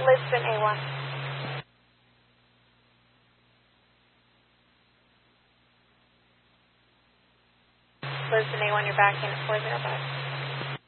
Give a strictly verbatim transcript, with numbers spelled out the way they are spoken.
Lisbon A one. Lisbon A one, you're back in at four zero five.